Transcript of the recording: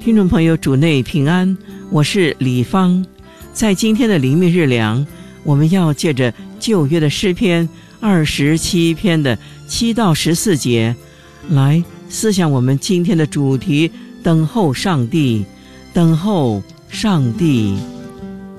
听众朋友，主内平安，我是李芳。在今天的灵命日粮，我们要借着旧约的诗篇27篇的7到14节来思想我们今天的主题：等候上帝，等候上帝。